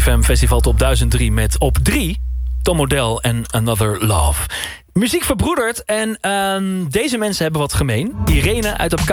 3FM Festival Top 1003 met op 3 Tom Odell en Another Love. Muziek verbroedert en deze mensen hebben wat gemeen. Irene uit Op